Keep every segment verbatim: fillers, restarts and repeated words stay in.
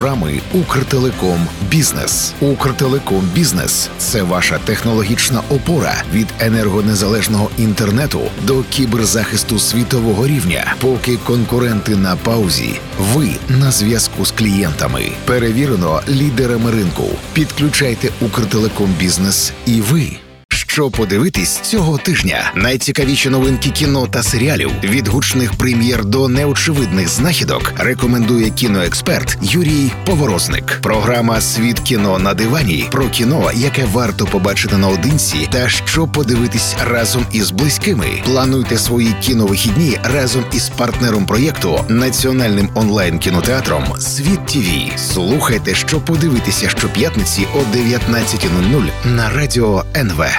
програми «Укртелеком Бізнес». «Укртелеком Бізнес» – це ваша технологічна опора від енергонезалежного інтернету до кіберзахисту світового рівня. Поки конкуренти на паузі, ви на зв'язку з клієнтами. Перевірено лідерами ринку. Підключайте «Укртелеком Бізнес» і ви. Що подивитись цього тижня? Найцікавіші новинки кіно та серіалів, від гучних прем'єр до неочевидних знахідок, рекомендує кіноексперт Юрій Поворозник. Програма «Світ кіно на дивані» про кіно, яке варто побачити наодинці та що подивитись разом із близькими. Плануйте свої кіновихідні разом із партнером проєкту, національним онлайн-кінотеатром «Світ ТІВІ». Слухайте, що подивитися щоп'ятниці о дев'ятнадцята нуль нуль на радіо ен ве.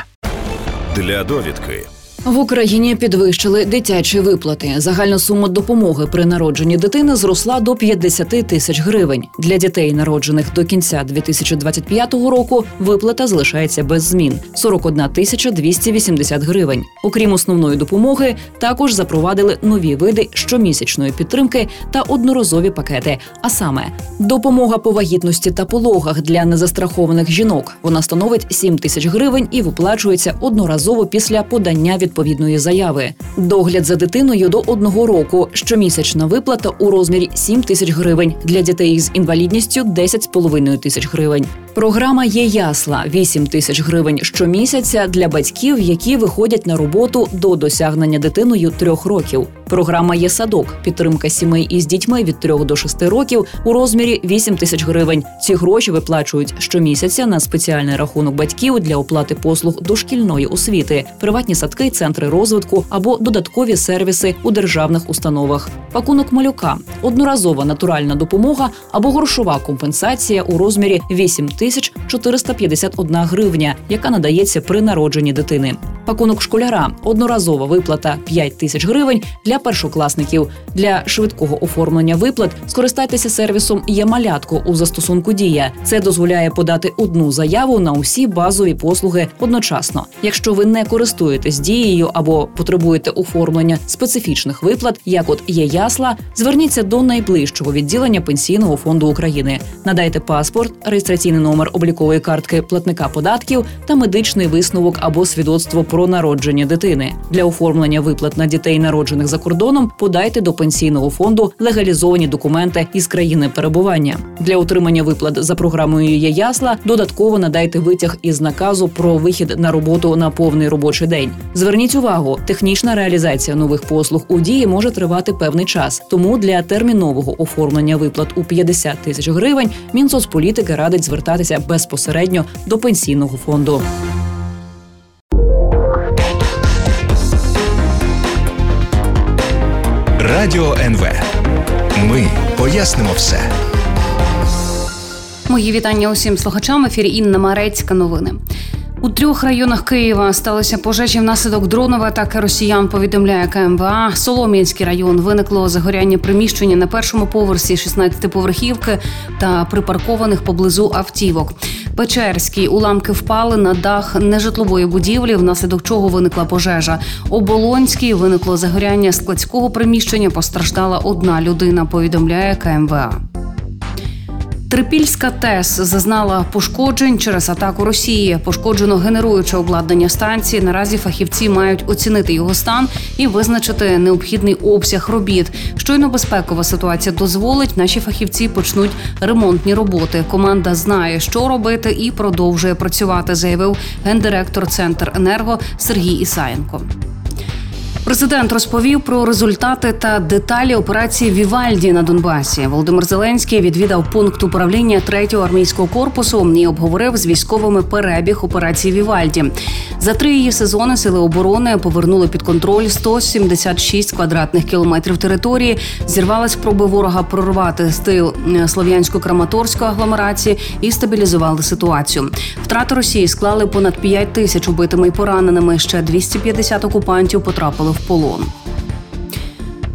Для довідки. В Україні підвищили дитячі виплати. Загальна сума допомоги при народженні дитини зросла до п'ятдесят тисяч гривень. Для дітей, народжених до кінця дві тисячі двадцять п'ятого року, виплата залишається без змін – сорок одна тисяча двісті вісімдесят гривень. Окрім основної допомоги, також запровадили нові види щомісячної підтримки та одноразові пакети. А саме, допомога по вагітності та пологах для незастрахованих жінок. Вона становить сім тисяч гривень і виплачується одноразово після подання від відповідної заяви. Догляд за дитиною до одного року. Щомісячна виплата у розмірі сім тисяч гривень. Для дітей з інвалідністю – десять з половиною тисяч гривень. Програма «Є ясла» – вісім тисяч гривень щомісяця для батьків, які виходять на роботу до досягнення дитиною трьох років. Програма «Є садок» – підтримка сімей із дітьми від трьох до шести років у розмірі вісім тисяч гривень. Ці гроші виплачують щомісяця на спеціальний рахунок батьків для оплати послуг дошкільної освіти, приватні садки, центри розвитку або додаткові сервіси у державних установах. Пакунок малюка – одноразова натуральна допомога або грошова компенсація у розмірі вісім тисяч чотириста п'ятдесят одна гривня, яка надається при народженні дитини. Пакунок школяра – одноразова виплата п'ять тисяч гривень для першокласників. Для швидкого оформлення виплат скористайтеся сервісом «Є малятко» у застосунку «Дія». Це дозволяє подати одну заяву на усі базові послуги одночасно. Якщо ви не користуєтесь «Дією» або потребуєте оформлення специфічних виплат, як от «Є ясла», зверніться до найближчого відділення Пенсійного фонду України. Надайте паспорт, реєстраційний номер облікової картки платника податків та медичний висновок або свідоцтво про народження дитини. Для оформлення виплат на дітей, народжених за кордоном, подайте до Пенсійного фонду легалізовані документи із країни перебування. Для отримання виплат за програмою «Є ясла» додатково надайте витяг із наказу про вихід на роботу на повний робочий день. Зверніть увагу, технічна реалізація нових послуг у «Дії» може тривати певний час, тому для термінового оформлення виплат у п'ятдесят тисяч гривень Мінсоцполітики радить звертатися безпосередньо до Пенсійного фонду. Радіо ен ве. Ми пояснимо все. Мої вітання усім слухачам. В ефірі Інна Марецька. Новини. У трьох районах Києва сталися пожежі внаслідок дронової атаки росіян, повідомляє ка ем ве а. Солом'янський район. Виникло загоряння приміщення на першому поверсі шістнадцятиповерхівки та припаркованих поблизу автівок. Печерський. Уламки впали на дах нежитлової будівлі, внаслідок чого виникла пожежа. Оболонський. Виникло загоряння складського приміщення, постраждала одна людина, повідомляє ка ем ве а. Трипільська ТЕС зазнала пошкоджень через атаку Росії. Пошкоджено генеруюче обладнання станції. Наразі фахівці мають оцінити його стан і визначити необхідний обсяг робіт. Щойно безпекова ситуація дозволить, наші фахівці почнуть ремонтні роботи. Команда знає, що робити, і продовжує працювати, заявив гендиректор Центренерго Сергій Ісаєнко. Президент розповів про результати та деталі операції «Вівальді» на Донбасі. Володимир Зеленський відвідав пункт управління третього армійського корпусу і обговорив з військовими перебіг операції «Вівальді». За три її сезони Сили оборони повернули під контроль сто сімдесят шість квадратних кілометрів території. Зірвали спроби ворога прорвати стил Слов'янсько-Краматорської агломерації і стабілізували ситуацію. Втрати Росії склали понад п'ять тисяч убитими і пораненими. Ще двісті п'ятдесят окупантів потрапили в полон.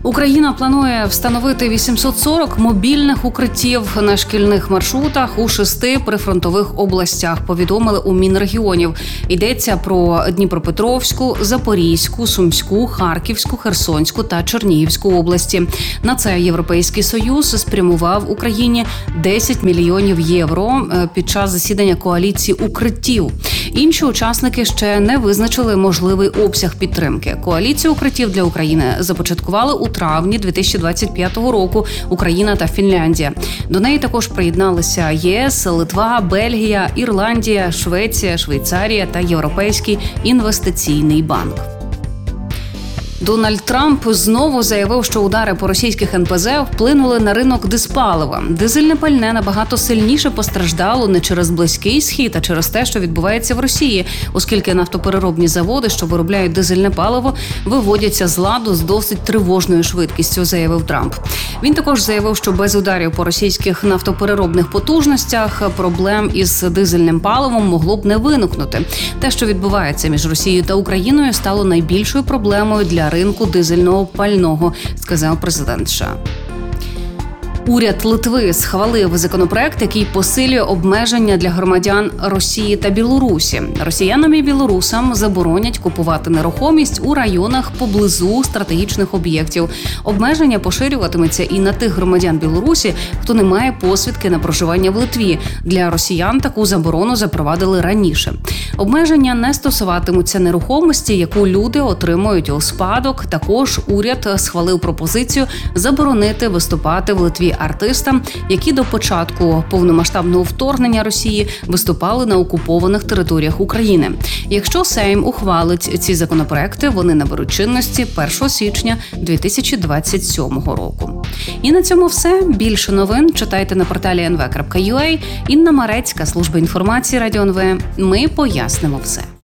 Україна планує встановити вісімсот сорок мобільних укриттів на шкільних маршрутах у шести прифронтових областях, повідомили у Мінрегіонів. Йдеться про Дніпропетровську, Запорізьку, Сумську, Харківську, Херсонську та Чернігівську області. На це Європейський Союз спрямував Україні десять мільйонів євро під час засідання коаліції укриттів. Інші учасники ще не визначили можливий обсяг підтримки. Коаліцію укриттів для України започаткували у травні дві тисячі двадцять п'ятого року Україна та Фінляндія. До неї також приєдналися ЄС, Литва, Бельгія, Ірландія, Швеція, Швейцарія та Європейський інвестиційний банк. Дональд Трамп знову заявив, що удари по російських ен пе зе вплинули на ринок диспалива. Дизельне пальне набагато сильніше постраждало не через Близький Схід, а через те, що відбувається в Росії, оскільки нафтопереробні заводи, що виробляють дизельне паливо, виводяться з ладу з досить тривожною швидкістю, заявив Трамп. Він також заявив, що без ударів по російських нафтопереробних потужностях проблем із дизельним паливом могло б не виникнути. Те, що відбувається між Росією та Україною, стало найбільшою проблемою для ринку дизельного пального, сказав президент США. Уряд Литви схвалив законопроект, який посилює обмеження для громадян Росії та Білорусі. Росіянам і білорусам заборонять купувати нерухомість у районах поблизу стратегічних об'єктів. Обмеження поширюватиметься і на тих громадян Білорусі, хто не має посвідки на проживання в Литві. Для росіян таку заборону запровадили раніше. Обмеження не стосуватимуться нерухомості, яку люди отримують у спадок. Також уряд схвалив пропозицію заборонити виступати в Литві артистам, які до початку повномасштабного вторгнення Росії виступали на окупованих територіях України. Якщо Сейм ухвалить ці законопроекти, вони наберуть чинності першого січня дві тисячі двадцять сьомого року. І на цьому все. Більше новин читайте на порталі ен ве крапка ю а. Інна Марецька, служба інформації Радіо ен ве. Ми пояснимо все.